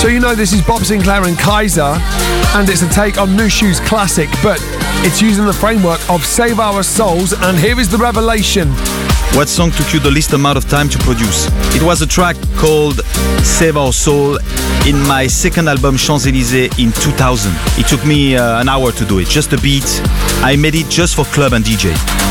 So you know this is Bob Sinclair and Kaiser, and it's a take on Nu Shoe's classic, but it's using the framework of Save Our Souls, and here is the revelation. What song took you the least amount of time to produce? It was a track called Save Our Soul in my second album Champs-Élysées in 2000. It took me an hour to do it, just a beat. I made it just for club and DJ.